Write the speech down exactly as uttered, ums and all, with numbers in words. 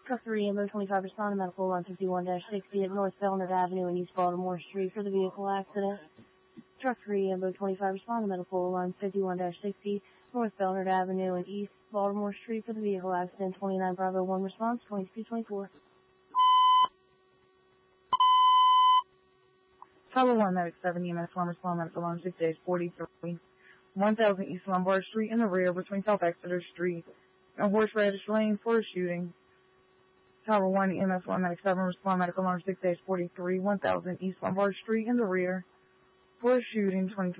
Truck three, Ambo twenty-five, respond to medical line fifty-one sixty at North Belnard Avenue and East Baltimore Street for the vehicle accident. Truck three, Ambo twenty-five, respond to medical line fifty-one sixty, North Belnard Avenue and East Baltimore Street for the vehicle accident. twenty-nine Bravo one response, twenty-two twenty-four. Tower one, Medic seven, E M S one, respond medical line six dash forty-three, one thousand East Lombard Street in the rear between South Exeter Street and Horseradish Lane for a shooting. Tower one, E M S one, Medic seven, respond medical line six dash forty-three, one thousand East Lombard Street in the rear for a shooting. twenty-three